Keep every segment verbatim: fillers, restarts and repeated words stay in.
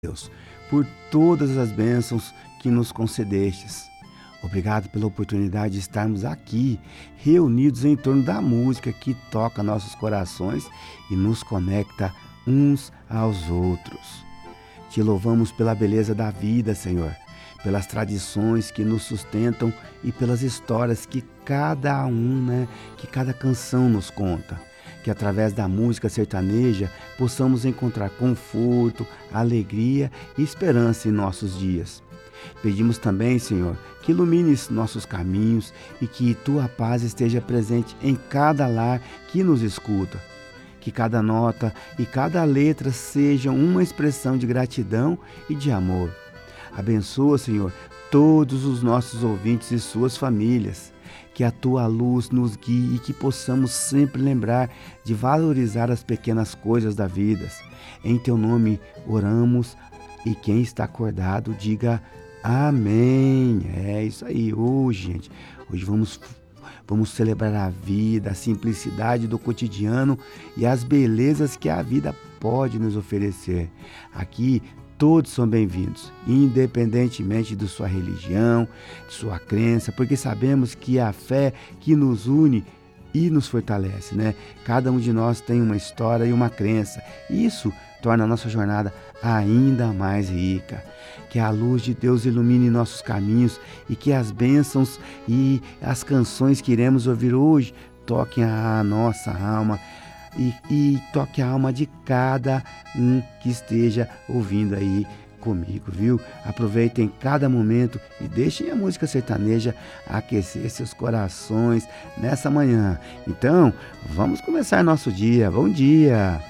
Deus, por todas as bênçãos que nos concedestes. Obrigado pela oportunidade de estarmos aqui, reunidos em torno da música que toca nossos corações e nos conecta uns aos outros. Te louvamos pela beleza da vida, Senhor, pelas tradições que nos sustentam e pelas histórias que cada um, né, que cada canção nos conta. Que através da música sertaneja possamos encontrar conforto, alegria e esperança em nossos dias. Pedimos também, Senhor, que ilumines nossos caminhos e que Tua paz esteja presente em cada lar que nos escuta. Que cada nota e cada letra sejam uma expressão de gratidão e de amor. Abençoa, Senhor, todos os nossos ouvintes e suas famílias. Que a Tua luz nos guie e que possamos sempre lembrar de valorizar as pequenas coisas da vida. Em Teu nome oramos e quem está acordado diga amém. É isso aí, hoje, gente, hoje vamos, vamos celebrar a vida, a simplicidade do cotidiano e as belezas que a vida pode nos oferecer. Aqui, todos são bem-vindos, independentemente de sua religião, de sua crença, porque sabemos que é a fé que nos une e nos fortalece, né? Cada um de nós tem uma história e uma crença. Isso torna a nossa jornada ainda mais rica. Que a luz de Deus ilumine nossos caminhos e que as bênçãos e as canções que iremos ouvir hoje toquem a nossa alma, E, e toque a alma de cada um que esteja ouvindo aí comigo, viu? Aproveitem cada momento e deixem a música sertaneja aquecer seus corações nessa manhã. Então, vamos começar nosso dia. Bom dia!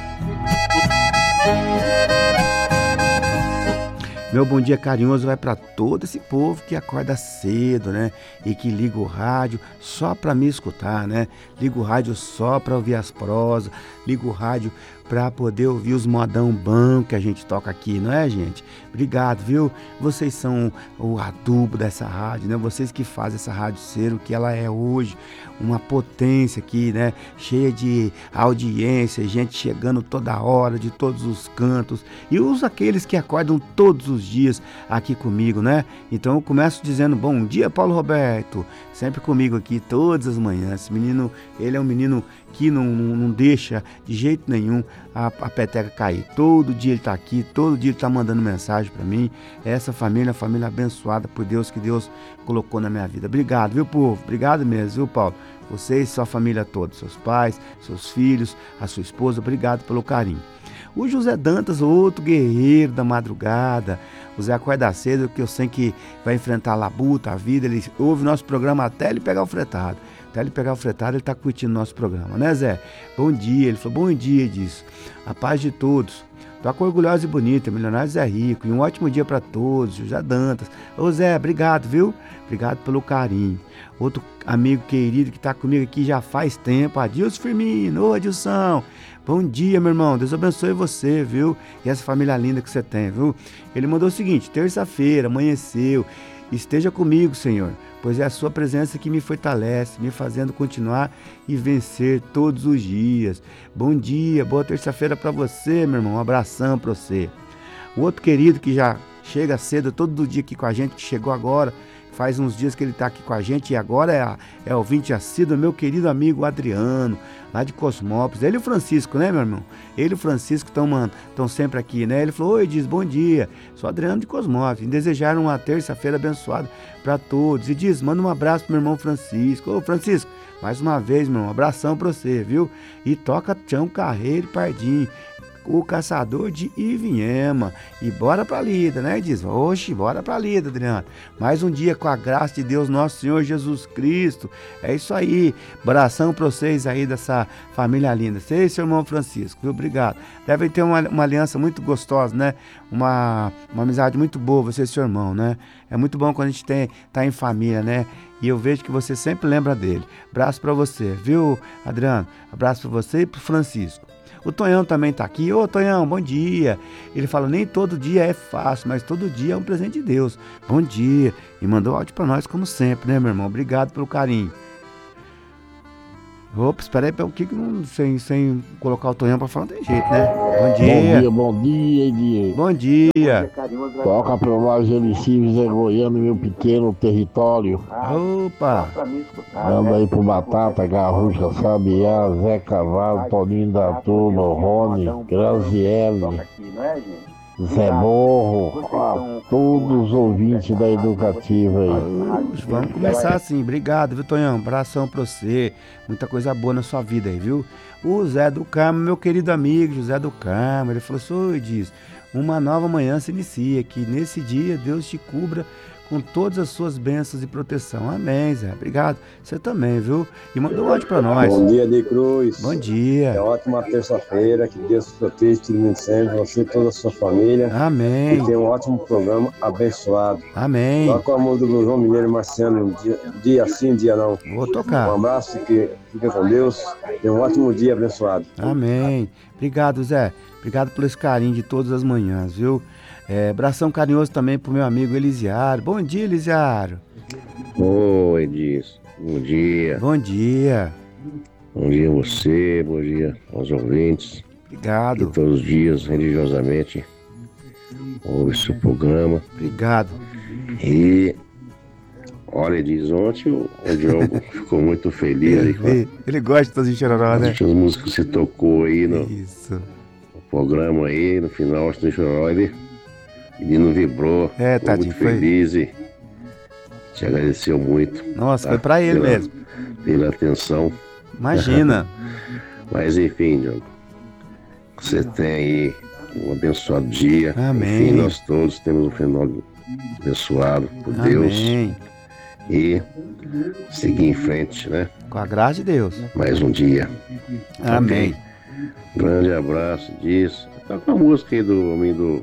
Meu bom dia carinhoso vai para todo esse povo que acorda cedo, né? E que liga o rádio só para me escutar, né? Liga o rádio só para ouvir as prosas, liga o rádio para poder ouvir os modão bom que a gente toca aqui, não é, gente? Obrigado, viu? Vocês são o adubo dessa rádio, né? Vocês que fazem essa rádio ser o que ela é hoje, uma potência aqui, né? Cheia de audiência, gente chegando toda hora, de todos os cantos, e os aqueles que acordam todos os dias aqui comigo, né? Então eu começo dizendo bom dia, Paulo Roberto, sempre comigo aqui todas as manhãs. Esse menino, ele é um menino que não, não, não deixa de jeito nenhum a, a peteca cair. Todo dia ele está aqui, todo dia ele está mandando mensagem para mim. Essa família é uma família abençoada por Deus, que Deus colocou na minha vida. Obrigado, viu, povo? Obrigado mesmo, viu, Paulo? Vocês, sua família toda, seus pais, seus filhos, a sua esposa, obrigado pelo carinho. O José Dantas, outro guerreiro da madrugada, o Zé acorda cedo, que eu sei que vai enfrentar a labuta, a vida, ele ouve nosso programa até ele pegar o fretado. Até ele pegar o fretado, ele está curtindo nosso programa, né, Zé? Bom dia, ele falou, bom dia, disso. A paz de todos. Toca orgulhosa e bonita, Milionários é Rico. E um ótimo dia para todos, José Dantas. Ô Zé, obrigado, viu? Obrigado pelo carinho. Outro amigo querido que está comigo aqui já faz tempo, Adilson Firmino. Ô Adilson, bom dia, meu irmão. Deus abençoe você, viu? E essa família linda que você tem, viu? Ele mandou o seguinte, terça-feira, amanheceu. Esteja comigo, Senhor, pois é a sua presença que me fortalece, me fazendo continuar e vencer todos os dias. Bom dia, boa terça-feira para você, meu irmão. Um abração para você. O outro querido que já chega cedo todo dia aqui com a gente, que chegou agora, faz uns dias que ele está aqui com a gente e agora é, é ouvinte assíduo, meu querido amigo Adriano, lá de Cosmópolis. Ele e o Francisco, né, meu irmão? Ele e o Francisco estão sempre aqui, né? Ele falou, oi, diz, bom dia, sou Adriano de Cosmópolis. E desejaram uma terça-feira abençoada para todos. E diz, manda um abraço pro meu irmão Francisco. Ô, Francisco, mais uma vez, meu irmão, um abração para você, viu? E toca Tião Carreiro e Pardinho, o caçador de Ivinhema. E bora pra lida, né? Diz, oxe, bora pra lida, Adriano. Mais um dia com a graça de Deus, nosso Senhor Jesus Cristo. É isso aí. Abração pra vocês aí dessa família linda. Você e seu irmão Francisco, viu? Obrigado. Devem ter uma, uma aliança muito gostosa, né? Uma, uma amizade muito boa, você e seu irmão, né? É muito bom quando a gente tem, tá em família, né? E eu vejo que você sempre lembra dele. Abraço pra você, viu, Adriano? Abraço pra você e pro Francisco. O Tonhão também tá aqui. Ô, Tonhão, bom dia. Ele fala, nem todo dia é fácil, mas todo dia é um presente de Deus. Bom dia. E mandou áudio pra nós, como sempre, né, meu irmão? Obrigado pelo carinho. Opa, espera aí, o que que não, sem, sem colocar o Tonhão pra falar, não tem jeito, né? Bom Bom dia. dia, bom dia, Edinho. Bom dia. Toca pra nós, Elicível, Zé Goiano, meu pequeno território. Opa. Anda aí pro Batata, Garrucha, Sabiá, Zé Cavalo, Toninho da Turma, Rony, Graziele, Zé Morro, a todos os ouvintes da Educativa aí. Oxe, vamos começar assim. Obrigado, viu, Tonhão? Abração pra você. Muita coisa boa na sua vida aí, viu? O Zé do Carmo, meu querido amigo José do Carmo, ele falou assim: oi, diz, uma nova manhã se inicia, que nesse dia Deus te cubra com todas as suas bênçãos e proteção. Amém, Zé. Obrigado. Você também, viu? E mandou um áudio pra nós. Bom dia, de Cruz. Bom dia. É ótima terça-feira, que Deus te proteja, te ilumine sempre, você e toda a sua família. Amém. E tenha um ótimo programa abençoado. Amém. Toca a música do João Mineiro e Marciano, dia, dia sim, dia não. Vou tocar. Um abraço, fique, fique com Deus. Tenha um ótimo dia abençoado. Amém. Obrigado, Zé. Obrigado por esse carinho de todas as manhãs, viu? É, abração carinhoso também pro meu amigo Elisiário. Bom dia, Elisiário. Oi, Edis. Bom dia. Bom dia. Bom dia a você, bom dia aos ouvintes. Obrigado. Que todos os dias, religiosamente, ouve seu programa. Obrigado. E, olha, Edis, ontem o, o Diogo ficou muito feliz aí com Ele, ele gosta de Tozinho Chororó, né? as últimas músicas que você tocou aí no, Isso. no programa aí, no final, Tozinho Chororó, ele, ele não vibrou. É, ficou tadinho, muito foi. feliz e te agradeceu muito. Nossa, tá? foi pra ele pela, mesmo. Pela atenção. Imagina. Mas enfim, Diogo, você tem aí um abençoado dia. Amém. Enfim, nós todos temos um final abençoado por Deus. Amém. E seguir em frente, né? Com a graça de Deus. Mais um dia. Amém. Ok? Grande abraço disso. Tá com a música aí do homem do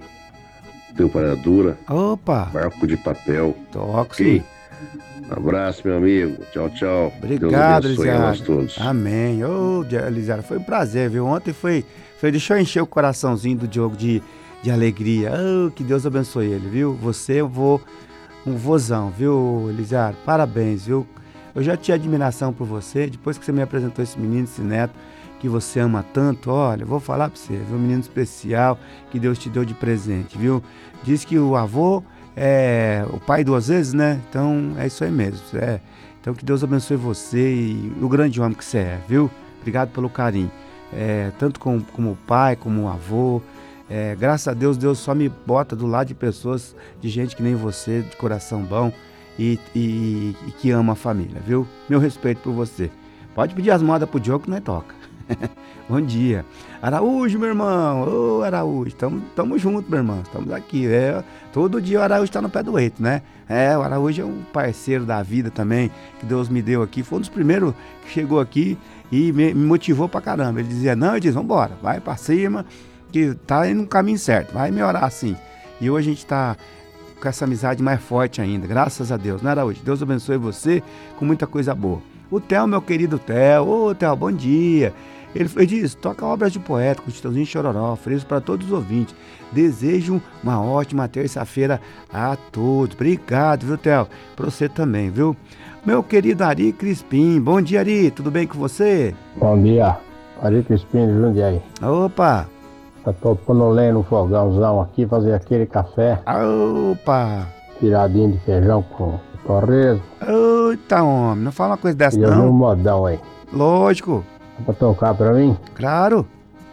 Teu Paradura, Opa, Barco de Papel. toco Ok? sim. Abraço, meu amigo. Tchau, tchau. Obrigado, Deus abençoe a nós Elisiário. todos. Amém. Ô, Elisiário, foi um prazer, viu? Ontem foi, foi deixou encher o coraçãozinho do Diogo de, de alegria. Oh, que Deus abençoe ele, viu? Você, eu vou, um vozão, viu, Elisiário? Parabéns, viu? Eu já tinha admiração por você, depois que você me apresentou esse menino, esse neto, que você ama tanto, olha, vou falar pra você, viu? Um menino especial que Deus te deu de presente, viu? Diz que o avô é o pai duas vezes, né? Então é isso aí mesmo. É. Então que Deus abençoe você e o grande homem que você é, viu? Obrigado pelo carinho. É, tanto como, como o pai, como o avô. É, graças a Deus, Deus só me bota do lado de pessoas, de gente que nem você, de coração bom e, e, e que ama a família, viu? Meu respeito por você. Pode pedir as modas pro Diogo que nós toca. Bom dia. Araújo, meu irmão. Ô, Araújo, tamo, tamo junto, meu irmão. Estamos aqui. É, todo dia o Araújo tá no pé do eito, né? É, o Araújo é um parceiro da vida também, que Deus me deu aqui. Foi um dos primeiros que chegou aqui e me, me motivou pra caramba. Ele dizia, não, eu disse, vambora, vai pra cima, que tá indo no caminho certo, vai melhorar assim. E hoje a gente tá com essa amizade mais forte ainda, graças a Deus, né, Araújo? Deus abençoe você com muita coisa boa. O Theo, meu querido Theo. Ô, Theo, bom dia. Ele, ele diz, toca obras de poeta com Titãozinho Chororó, ofereço para todos os ouvintes. Desejo uma ótima terça-feira a todos. Obrigado, viu, Theo? Para você também, viu? Meu querido Ari Crispim. Bom dia, Ari. Tudo bem com você? Bom dia, Ari Crispim de Jundiaí. Opa. Tá tocando lenha no fogãozão aqui, fazer aquele café. Opa. Tiradinho de feijão com torresmo. Eita, homem. Não fala uma coisa dessa, E eu vi um não. modão aí. Lógico. Dá pra tocar pra mim? Claro.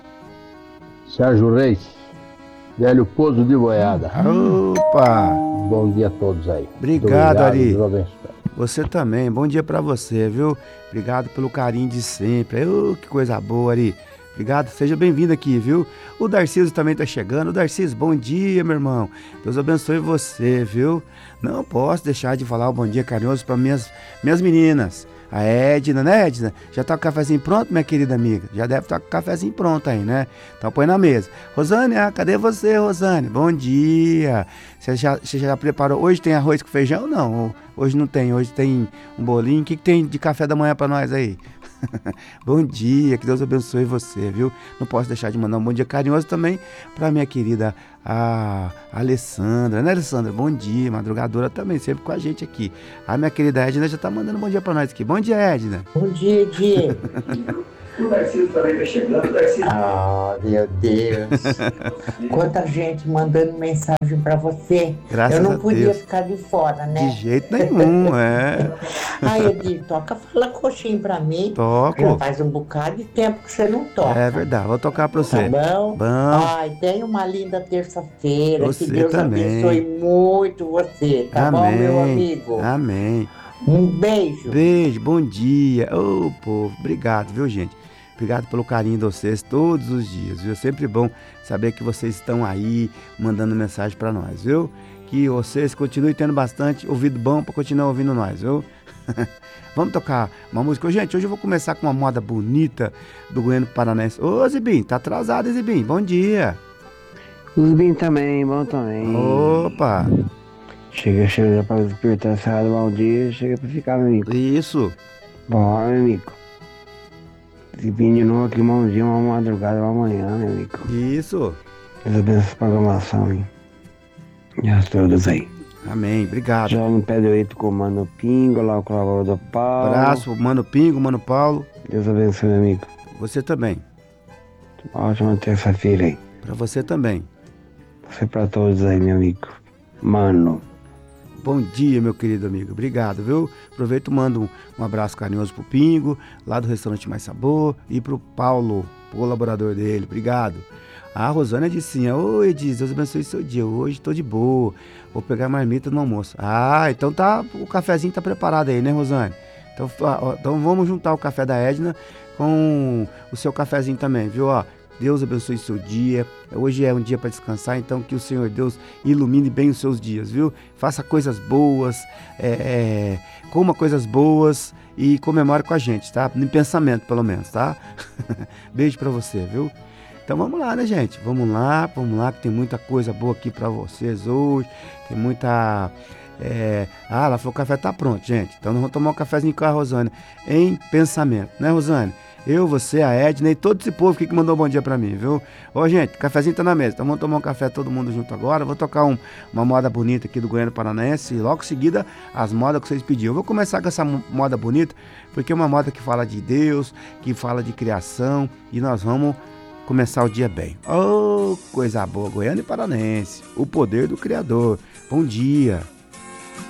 Sérgio Reis, Velho Pouso de Boiada. Opa. Bom dia a todos aí. Obrigado, Ari. Deus abençoe. Você também. Bom dia pra você, viu? Obrigado pelo carinho de sempre. Oh, que coisa boa, Ari. Obrigado, seja bem-vindo aqui, viu? O Darciso também tá chegando. O Darciso, bom dia, meu irmão. Deus abençoe você, viu? Não posso deixar de falar um bom dia carinhoso para minhas, minhas meninas. A Edna, né, Edna? Já tá com o cafezinho pronto, minha querida amiga? Já deve estar com o cafezinho pronto aí, né? Então põe na mesa. Rosane, ah, cadê você, Rosane? Bom dia. Você já, você já preparou? Hoje tem arroz com feijão? Não, hoje não tem. Hoje tem um bolinho. O que, que tem de café da manhã para nós aí? Bom dia, que Deus abençoe você, viu? Não posso deixar de mandar um bom dia carinhoso também para minha querida a Alessandra, né, Alessandra? Bom dia, madrugadora também, sempre com a gente aqui. A minha querida Edna já tá mandando um bom dia para nós aqui. Bom dia, Edna. Bom dia, Diego. O Narciso também tá chegando, Narciso. Ah, meu Deus. Quanta gente mandando mensagem pra você. Graças Eu não a podia Deus. ficar de fora, né? De jeito nenhum, é. Aí, Edinho, toca fala coxinha pra mim. Toco. Já faz um bocado de tempo que você não toca. É verdade, vou tocar pra você. Tá bom? Bom. Ai, tenha uma linda terça-feira. Você Que Deus também. abençoe muito você. Tá Amém. bom, meu amigo? Amém. Um beijo. Beijo, bom dia. Ô, povo, obrigado, viu, gente? Obrigado pelo carinho de vocês todos os dias, viu? Sempre bom saber que vocês estão aí mandando mensagem para nós, viu? Que vocês continuem tendo bastante ouvido bom para continuar ouvindo nós, viu? Vamos tocar uma música. Gente, hoje eu vou começar com uma moda bonita do Goiano Paranense. Ô, Zibim, tá atrasado, Zibim? Bom dia. Zibim também, bom também. Opa. Chega, chega para despertar essa hora, bom dia, chega para ficar, meu amigo. Isso. Bom, meu amigo. Zibim de novo aqui, bom dia, uma madrugada, uma manhã, meu amigo. Isso. Deus abençoe essa programação, hein? E as todas aí. Amém, obrigado. Já no pé direito com o Mano Pingo, lá o colaborador do Paulo. Abraço, Mano Pingo, Mano Paulo. Deus abençoe, meu amigo. Você também. Uma ótima terça-feira aí. Pra você também. Você pra todos aí, meu amigo. Mano. Bom dia, meu querido amigo. Obrigado, viu? Aproveito e mando um, um abraço carinhoso pro Pingo, lá do Restaurante Mais Sabor, e pro Paulo, colaborador dele. Obrigado. A Rosânia disse assim: oi, Diz, Deus abençoe seu dia. Hoje tô de boa. Vou pegar a marmita no almoço. Ah, então tá, o cafezinho tá preparado aí, né, Rosânia? Então, ó, então vamos juntar o café da Edna com o seu cafezinho também, viu? Ó, Deus abençoe seu dia. Hoje é um dia para descansar, então que o Senhor Deus ilumine bem os seus dias, viu? Faça coisas boas, é, é, coma coisas boas e comemore com a gente, tá? Em pensamento, pelo menos, tá? Beijo para você, viu? Então vamos lá, né, gente? Vamos lá, vamos lá, que tem muita coisa boa aqui para vocês hoje. Tem muita... É... Ah, ela falou que o café tá pronto, gente. Então nós vamos tomar um cafezinho com a Rosânia em pensamento, né, Rosânia? Eu, você, a Edna e todo esse povo aqui que mandou um bom dia pra mim, viu? Ô, gente, o cafezinho tá na mesa. Então vamos tomar um café todo mundo junto agora. Vou tocar um, uma moda bonita aqui do Goiano Paranense e logo em seguida as modas que vocês pediram. Eu vou começar com essa moda bonita porque é uma moda que fala de Deus, que fala de criação e nós vamos começar o dia bem. Oh, coisa boa, Goiano e Paranense. O poder do Criador. Bom dia.